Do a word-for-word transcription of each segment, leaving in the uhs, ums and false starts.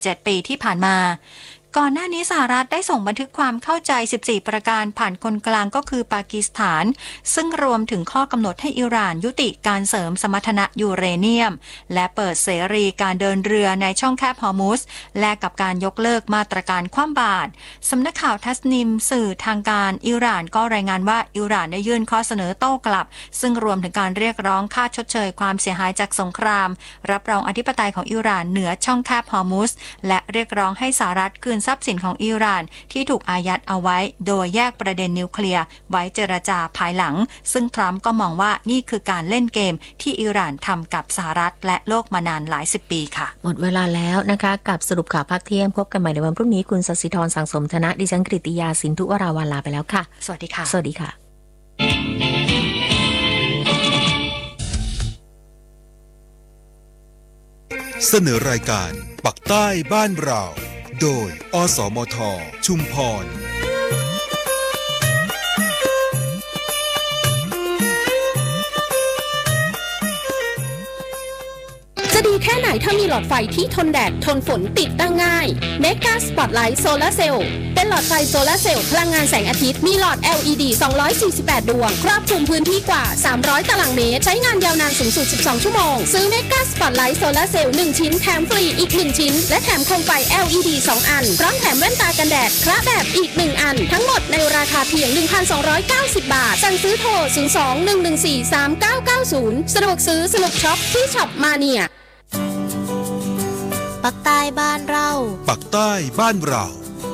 เจ็ดปีที่ผ่านมาก่อนหน้านี้สหรัฐได้ส่งบันทึกความเข้าใจสิบสี่ประการผ่านคนกลางก็คือปากีสถานซึ่งรวมถึงข้อกำหนดให้อิหร่านยุติการเสริมสมรรถนะยูเรเนียมและเปิดเสรีการเดินเรือในช่องแคบฮอร์มุซและกับการยกเลิกมาตรการคว่ำบาตรสำนักข่าวทัสนิมสื่อทางการอิหร่านก็รายงานว่าอิหร่านได้ยื่นข้อเสนอโต้กลับซึ่งรวมถึงการเรียกร้องค่าชดเชยความเสียหายจากสงครามรับรองอธิปไตยของอิหร่านเหนือช่องแคบฮอร์มุซและเรียกร้องให้สหรัฐคืนทรัพย์สินของอิหร่านที่ถูกอายัดเอาไว้โดยแยกประเด็นนิวเคลียร์ไว้เจรจาภายหลังซึ่งทรัมป์ก็มองว่านี่คือการเล่นเกมที่อิหร่านทำกับสหรัฐและโลกมานานหลายสิบปีค่ะหมดเวลาแล้วนะคะกับสรุปข่าวภาคเที่ยงพบกันใหม่ในวันพรุ่งนี้คุณศศิธรสังสมธนะดิฉันกฤติยาสินธุวราวัลลาไปแล้วค่ะสวัสดีค่ะสวัสดีค่ะเสนอรายการปักใต้บ้านเราโดยอสมทชุมพรจะดีแค่ไหนถ้ามีหลอดไฟที่ทนแดดทนฝนติดตั้งง่าย Mega Spotlight Solar Cell เป็นหลอดไฟโซลาร์เซลล์พลังงานแสงอาทิตย์มีหลอด แอล อี ดี สองร้อยสี่สิบแปด ดวงครอบคลุมพื้นที่กว่าสามร้อยตารางเมตรใช้งานยาวนานสูงสุดสิบสองชั่วโมงซื้อ Mega Spotlight Solar Cell หนึ่งชิ้นแถมฟรีอีกหนึ่งชิ้นและแถมโคมไฟ แอล อี ดี สองอันพร้อมแถมแว่นตากันแดดคละแบบอีกหนึ่งอันทั้งหมดในราคาเพียง หนึ่งพันสองร้อยเก้าสิบ บาทสั่งซื้อโทรศูนย์ สอง หนึ่ง หนึ่ง สี่ สาม เก้า เก้า ศูนย์สะดวกซื้อสนุกช็อปที่ช็อปมาเนียปักใต้บ้านเราปักใต้บ้านเรา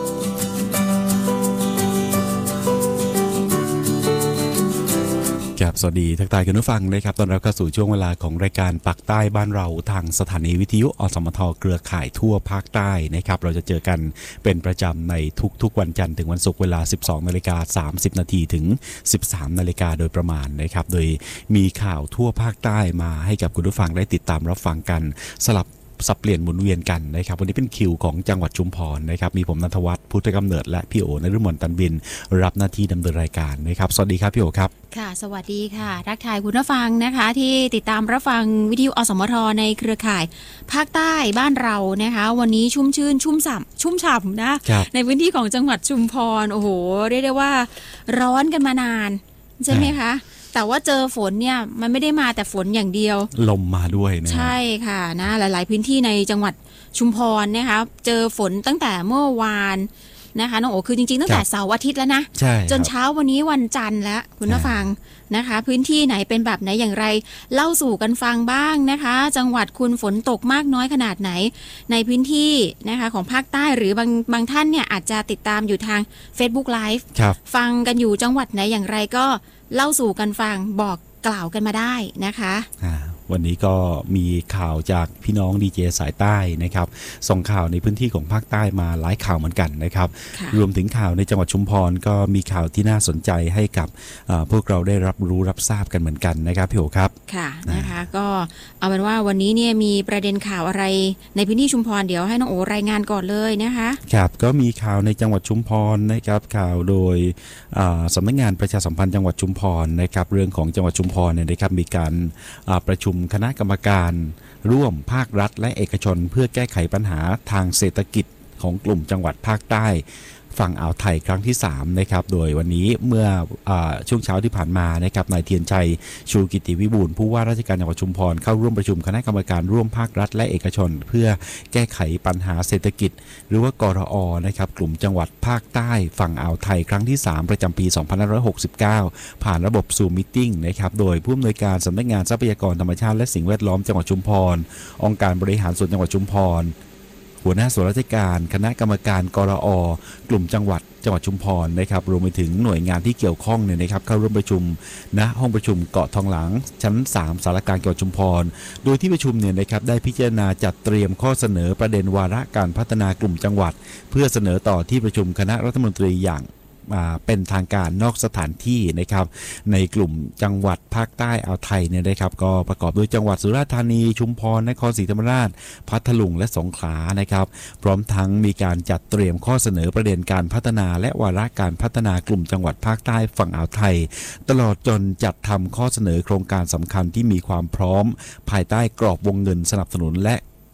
ครับสวัสดีทักทายคุณผู้ฟังนะครับตอนเราเข้าสู่ช่วงเวลาของรายการปักใต้บ้านเราทางสถานีวิทยุอสมทเครือข่ายทั่วภาคใต้นะครับเราจะเจอกันเป็นประจำในทุกๆวันจันทร์ถึงวันศุกร์เวลา สิบสองนาฬิกาสามสิบนาทีถึง สิบสามนาฬิกาโดยประมาณนะครับโดยมีข่าวทั่วภาคใต้มาให้กับคุณผู้ฟังได้ติดตามรับฟังกันสลับสับเปลี่ยนหมุนเวียนกันนะครับวันนี้เป็นคิวของจังหวัดชุมพรนะครับมีผมณัฐวัฒน์พุทธกำเนิดและพี่โอนฤมลตันบินรับหน้าที่ดำเนินรายการนะครับสวัสดีครับพี่โอครับค่ะสวัสดีค่ะทักทายคุณผู้ฟังนะคะที่ติดตามรับฟังวิทยุอสมทในเครือข่ายภาคใต้บ้านเรานะคะวันนี้ชุ่มชื่นชุ่มฉ่ำชุ่มฉ่ำนะในพื้นที่ของจังหวัดชุมพรโอ้โหเรียกได้ว่าร้อนกันมานานใช่ไหมคะแต่ว่าเจอฝนเนี่ยมันไม่ได้มาแต่ฝนอย่างเดียวลมมาด้วยนะใช่ค่ะนะหลายๆพื้นที่ในจังหวัดชุมพรนะคะเจอฝนตั้งแต่เมื่อวานนะคะน้องโอคือจริงๆตั้งแต่เสาร์อาทิตย์แล้วนะจนเช้าวันนี้วันจันทร์แล้วคุณผู้ฟังนะคะพื้นที่ไหนเป็นแบบไหนอย่างไรเล่าสู่กันฟังบ้างนะคะจังหวัดคุณฝนตกมากน้อยขนาดไหนในพื้นที่นะคะของภาคใต้หรือบางบางท่านเนี่ยอาจจะติดตามอยู่ทาง Facebook Live ฟังกันอยู่จังหวัดไหนอย่างไรก็เล่าสู่กันฟังบอกกล่าวกันมาได้นะคะวันนี้ก็มีข่าวจากพี่น้องดีเจสายใต้นะครับส่งข่าวในพื้นที่ของภาคใต้มาหลายข่าวเหมือนกันนะครับรวมถึงข่าวในจังหวัดชุมพรก็มีข่าวที่น่าสนใจให้กับพวกเราได้รับรู้รับทราบกันเหมือนกันนะครับพี่โอครับค่ะนะคะก็เอาเป็นว่าวันนี้เนี่ยมีประเด็นข่าวอะไรในพื้นที่ชุมพรเดี๋ยวให้น้องโอรายงานก่อนเลยนะคะครับก็มีข่าวในจังหวัดชุมพรนะครับข่าวโดยสำนักงานประชาสัมพันธ์จังหวัดชุมพรนะครับเรื่องของจังหวัดชุมพรเนี่ยนะครับมีการประชุมคณะกรรมการร่วมภาครัฐและเอกชนเพื่อแก้ไขปัญหาทางเศรษฐกิจของกลุ่มจังหวัดภาคใต้ฝั่งอ่าวไทยครั้งที่สามนะครับโดยวันนี้เมื่ออช่วงเช้าที่ผ่านมานะครับนายเทียนชัยชูกิติวิบูลย์ผู้ว่าราชการจังหวัดชุมพรเข้าร่วมประชุมคณะกรรมการร่วมภาครัฐและเอกชนเพื่อแก้ไขปัญหาเศรษฐกิจหรือว่ากรอนะครับกลุ่มจังหวัดภาคใต้ฝั่งอ่าวไทยครั้งที่สามประจำปีสองพันห้าร้อยหกสิบเก้าผ่านระบบซูมมีตติ้งนะครับโดยผู้อำนวยการสำนักงานทรัพยากรธรรมชาติและสิ่งแวดล้อมจังหวัดชุมพรองค์การบริหารส่วนจังหวัดชุมพรหัวหน้าส่วนราชการคณะกรรมการกรอกลุ่มจังหวัดจังหวัดชุมพรนะครับรวมไปถึงหน่วยงานที่เกี่ยวข้องเนี่ยนะครับเข้าร่วมประชุมณห้องประชุมเกาะทองหลางชั้นสามสารกลางจังหวัดชุมพรโดยที่ประชุมเนี่ยนะครับได้พิจารณาจัดเตรียมข้อเสนอประเด็นวาระการพัฒนากลุ่มจังหวัดเพื่อเสนอต่อที่ประชุมคณะรัฐมนตรีอย่างเป็นทางการนอกสถานที่นะครับในกลุ่มจังหวัดภาคใต้อ่าวไทยเนี่ยนะครับก็ประกอบด้วยจังหวัดสุราษฎร์ธานีชุมพรนครศรีธรรมราชพัทลุงและสงขลานะครับพร้อมทั้งมีการจัดเตรียมข้อเสนอประเด็นการพัฒนาและวาระการพัฒนากลุ่มจังหวัดภาคใต้ฝั่งอ่าวไทยตลอดจนจัดทำข้อเสนอโครงการสำคัญที่มีความพร้อมภายใต้กรอบวงเงินสนับสนุนและ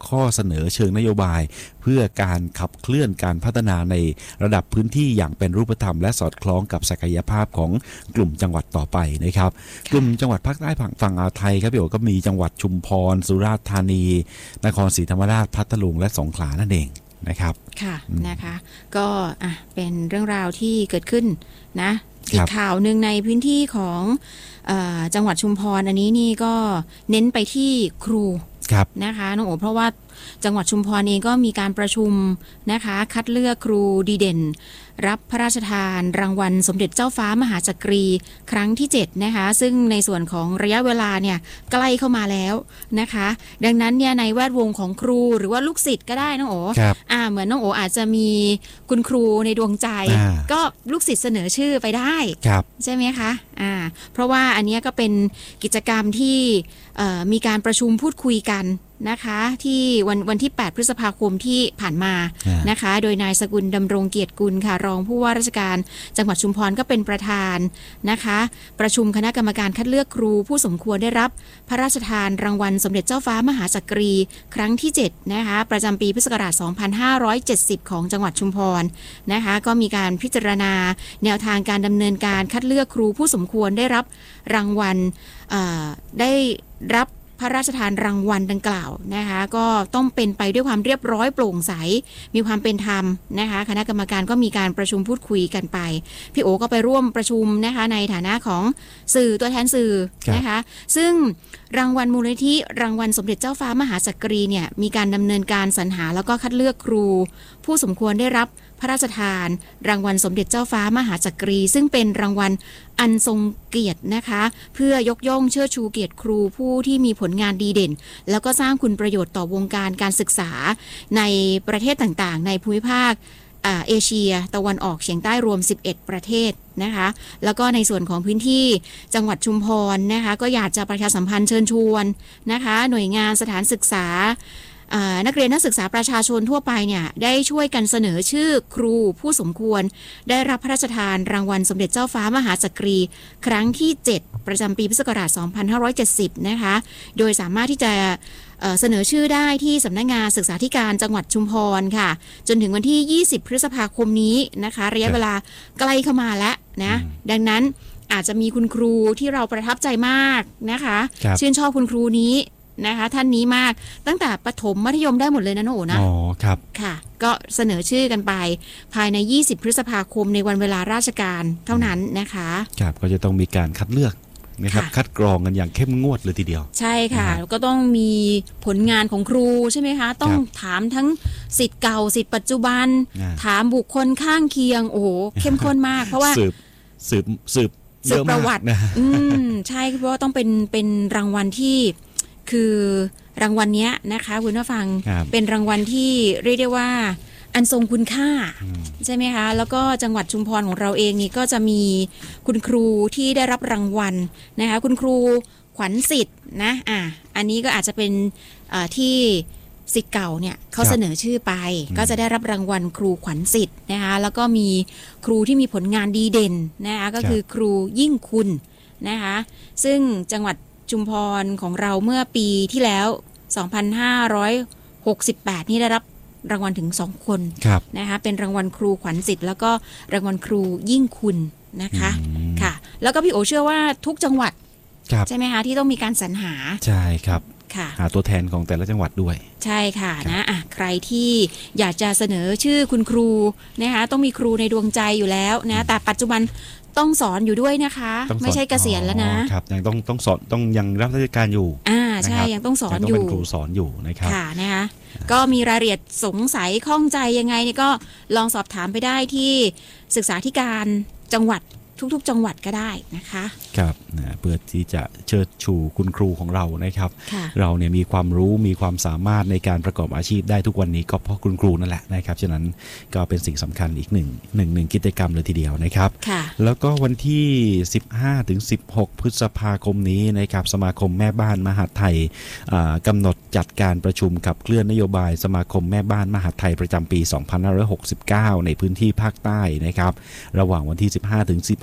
ข้อเสนอเชิงนโยบายเพื่อการขับเคลื่อนการพัฒนาในระดับพื้นที่อย่างเป็นรูปธรรมและสอดคล้องกับศักยภาพของกลุ่มจังหวัดต่อไปนะครับกลุ่มจังหวัดภาคใต้ฝั่งอ่าวไทยครับพี่โอ๋ก็มีจังหวัดชุมพรสุราษฎร์ธานีนครศรีธรรมราชพัทลุงและสงขลานั่นเองนะครับค่ะนะคะก็อ่ะเป็นเรื่องราวที่เกิดขึ้นนะอีกข่าวหนึ่งในพื้นที่ของเอ่อจังหวัดชุมพรอันนี้นี่ก็เน้นไปที่ครูนะคะน้องโอ๋เพราะว่าจังหวัดชุมพรเองก็มีการประชุมนะคะคัดเลือกครูดีเด่นรับพระราชทานรางวัลสมเด็จเจ้าฟ้ามหาจักรีครั้งที่เจ็ดนะคะซึ่งในส่วนของระยะเวลาเนี่ยใกล้เข้ามาแล้วนะคะดังนั้นเนี่ยในแวดวงของครูหรือว่าลูกศิษย์ก็ได้น้องโอ๋อ่าเหมือนน้องโอ๋อาจจะมีคุณครูในดวงใจก็ลูกศิษย์เสนอชื่อไปได้ใช่ไหมคะอ่าเพราะว่าอันนี้ก็เป็นกิจกรรมที่มีการประชุมพูดคุยกันนะคะที่วันวันที่แปดพฤษภาคมที่ผ่านมานะคะโดยนายสกุลดำรงเกียรติกุลค่ะรองผู้ว่าราชการจังหวัดชุมพรก็เป็นประธานนะคะประชุมคณะกรรมการคัดเลือกครูผู้สมควรได้รับพระราชทานรางวัลสมเด็จเจ้าฟ้ามหาจักรีครั้งที่เจ็ดนะคะประจำปีพุทธศักราชสองพันห้าร้อยเจ็ดสิบของจังหวัดชุมพรนะคะก็มีการพิจารณาแนวทางการดำเนินการคัดเลือกครูผู้สมควรได้รับรางวัลได้รับพระราชทานรางวัลดังกล่าวนะคะก็ต้องเป็นไปด้วยความเรียบร้อยโปร่งใสมีความเป็นธรรมนะคะคณะกรรมการก็มีการประชุมพูดคุยกันไปพี่โอก็ไปร่วมประชุมนะคะในฐานะของสื่อตัวแทนสื่อนะคะซึ่งรางวัลมูลนิธิรางวัลสมเด็จเจ้าฟ้ามหาจักรีเนี่ยมีการดำเนินการสรรหาแล้วก็คัดเลือกครูผู้สมควรได้รับพระราชทานรางวัลสมเด็จเจ้าฟ้ามหาจักรีซึ่งเป็นรางวัลอันทรงเกียรตินะคะเพื่อยกย่องเชิดชูเกียรติครูผู้ที่มีผลงานดีเด่นแล้วก็สร้างคุณประโยชน์ต่อวงการการศึกษาในประเทศต่างๆในภูมิภาคเอเชียตะวันออกเฉียงใต้รวมสิบเอ็ดประเทศนะคะแล้วก็ในส่วนของพื้นที่จังหวัดชุมพรนะคะก็อยากจะประชาสัมพันธ์เชิญชวนนะคะหน่วยงานสถานศึกษานักเรียนนักศึกษาประชาชนทั่วไปเนี่ยได้ช่วยกันเสนอชื่อครูผู้สมควรได้รับพระราชทานรางวัลสมเด็จเจ้าฟ้ามหาจักรีครั้งที่เจ็ดประจำปีพุทธศักราชสองพันห้าร้อยเจ็ดสิบนะคะโดยสามารถที่จะเสนอชื่อได้ที่สำนักงานศึกษาธิการจังหวัดชุมพรค่ะจนถึงวันที่ยี่สิบพฤษภาคมนี้นะคะระยะเวลาใกล้เข้ามาแล้วนะดังนั้นอาจจะมีคุณครูที่เราประทับใจมากนะคะชื่นชอบคุณครูนี้นะคะท่านนี้มากตั้งแต่ประถมมัธยมได้หมดเลยนะโหนะอ๋อครับค่ะก็เสนอชื่อกันไปภายในยี่สิบพฤษภาคมในวันเวลาราชการเท่านั้นนะคะครับก็จะต้องมีการคัดเลือกนะครับคัดกรองกันอย่างเข้มงวดเลยทีเดียวใช่ค่ะแล้วก็ต้องมีผลงานของครูใช่ไหมคะต้องถามทั้งศิษย์เก่าศิษย์ปัจจุบันถามบุคคลข้างเคียงโอ้โหเข้มข้นมากเพราะว่าสืบสืบสืบสืบประวัติอืมใช่เพราะว่าต้องเป็นเป็นรางวัลที่คือรางวัลนี้นะคะคุณผู้ฟังเป็นรางวัลที่เรียกได้ว่าอันทรงคุณค่าใช่ไหมคะแล้วก็จังหวัดชุมพรของเราเองนี่ก็จะมีคุณครูที่ได้รับรางวัลนะคะคุณครูขวัญสิทธิ์นะอ่ะอันนี้ก็อาจจะเป็นที่ศิษย์เก่าเนี่ยเขาเสนอชื่อไปก็จะได้รับรางวัลครูขวัญสิทธิ์นะคะแล้วก็มีครูที่มีผลงานดีเด่นนะคะก็คือครูยิ่งคุณนะคะซึ่งจังหวัดชุมพรของเราเมื่อปีที่แล้วสองพันห้าร้อยหกสิบแปดนี่ได้รับรางวัลถึงสองคนนะคะเป็นรางวัลครูขวัญสิทธิ์แล้วก็รางวัลครูยิ่งคุณนะคะค่ะแล้วก็พี่โอเชื่อว่าทุกจังหวัดใช่ไหมคะที่ต้องมีการสรรหาใช่ครับหาตัวแทนของแต่ละจังหวัดด้วยใช่ค่ะนะอ่ะใครที่อยากจะเสนอชื่อคุณครูนะคะต้องมีครูในดวงใจอยู่แล้วนะแต่ปัจจุบันต้องสอนอยู่ด้วยนะคะไม่ใช่เกษียณแล้วนะครับยังต้องต้องสอนต้องยังรับราชการอยู่อ่าใช่ยังต้องสอนอยู่ต้องเป็นครูสอนอยู่นะครับค่ะนะคะก็มีรายละเอียดสงสัยข้องใจยังไงนี่ก็ลองสอบถามไปได้ที่ศึกษาธิการจังหวัดทุกๆจังหวัดก็ได้นะคะครับนะเพื่อที่จะเชิดชูคุณครูของเรานะครับเราเนี่ยมีความรู้มีความสามารถในการประกอบอาชีพได้ทุกวันนี้ก็เพราะคุณครูนั่นแหละนะครับฉะนั้นก็เป็นสิ่งสำคัญอีกหนึ่งหนึ่งหนึ่งกิจกรรมเลยทีเดียวนะครับแล้วก็วันที่สิบห้าถึงสิบหกพฤษภาคมนี้นะครับสมาคมแม่บ้านมหาดไทยกำหนดจัดการประชุมขับเคลื่อนนโยบายสมาคมแม่บ้านมหาดไทยประจำปีสองพันห้าร้อยหกสิบเก้าในพื้นที่ภาคใต้นะครับระหว่างวันที่สิบห้าถึงสิบ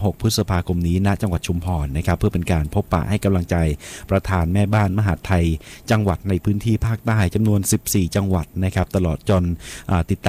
หกพฤษภาคมนี้ณจังหวัดชุมพรนะครับเพื่อเป็นการพบปะให้กำลังใจประธานแม่บ้านมหาดไทยจังหวัดในพื้นที่ภาคใต้จำนวนสิบสี่จังหวัดนะครับตลอดจนติดตาม